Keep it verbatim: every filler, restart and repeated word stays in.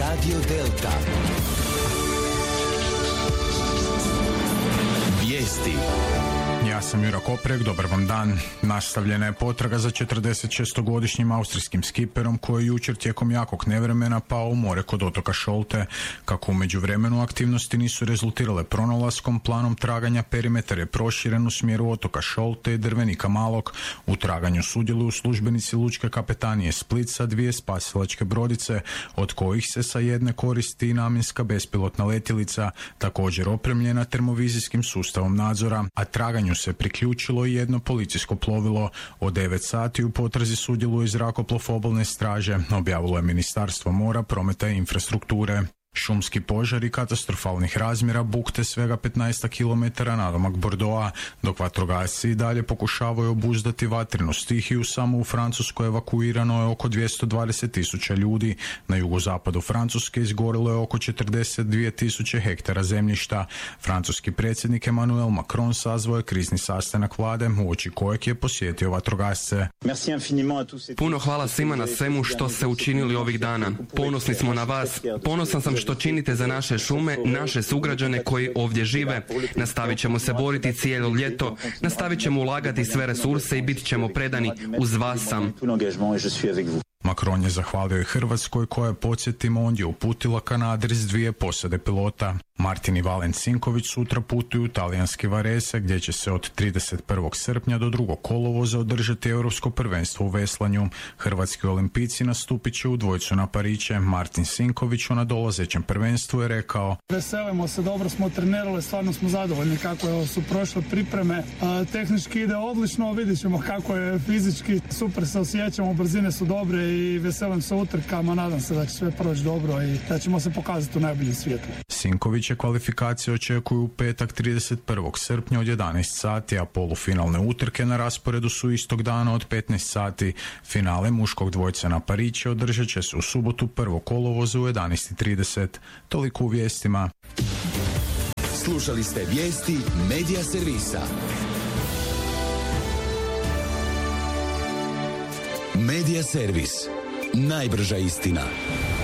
Radio Delta. Vijesti. Ja sam Jura Koprek, dobar vam dan. Nastavljena je potraga za četrdeset šestogodišnjim austrijskim skiperom koji je jučer tijekom jakog nevremena pao u more kod otoka Šolte. Kako u međuvremenu aktivnosti nisu rezultirale pronalaskom, planom traganja perimetar je proširen u smjeru otoka Šolte i Drvenika Malog. U traganju sudjeluju službenici lučke kapetanije Split sa dvije spasilačke brodice, od kojih se sa jedne koristi i namjenska bespilotna letjelica, također opremljena termovizijskim sustavom nadzora, a traganju se priključilo i jedno policijsko plovilo. Od devet sati u potrazi sudjeluje zrakoplov obalne straže, objavilo je Ministarstvo mora, prometa i infrastrukture. Šumski požari katastrofalnih razmjera bukte svega petnaest kilometara nadomak Bordeauxa, dok vatrogasci i dalje pokušavaju obuzdati vatrenu stihiju. Samo u Francuskoj evakuirano je oko dvjesto dvadeset tisuća ljudi. Na jugozapadu Francuske izgorilo je oko četrdeset dvije tisuće hektara zemljišta. Francuski predsjednik Emmanuel Macron sazvao je krizni sastanak vlade, uoči kojeg je posjetio vatrogasce. Puno hvala svima na svemu što ste učinili ovih dana. Ponosni smo na vas. Ponosan sam što činite za naše šume, naše sugrađane koji ovdje žive. Nastavit ćemo se boriti cijelo ljeto, nastavit ćemo ulagati sve resurse i bit ćemo predani. Uz vas sam. Macron je zahvalio i Hrvatskoj koja je, podsjetimo, ondje uputila kanader s dvije posade pilota. Martin i Valen Sinković sutra putuju u talijanski Varese, gdje će se od trideset prvog srpnja do drugog kolovoza održati europsko prvenstvo u veslanju. Hrvatski olimpijci nastupit će u dvojcu na pariće. Martin Sinković o nadolazećem prvenstvu je rekao: Veselimo se, dobro smo trenirali, stvarno smo zadovoljni kako su prošle pripreme. A, tehnički ide odlično, vidit ćemo kako je fizički, super se osjećamo, brzine su dobre i veselim se utrkama, nadam se da će sve proći dobro i da ćemo se pokazati u najboljem svijetu. Sinković je kvalifikacije očekuju u petak trideset prvog srpnja od jedanaest sati, a polufinalne utrke na rasporedu su istog dana od petnaest sati. Finale muškog dvojca na pariće održat će se u subotu prvog kolovoza u jedanaest i trideset. Toliko u vijestima. Slušali ste vijesti Medija servisa. Medija servis. Najbrža istina.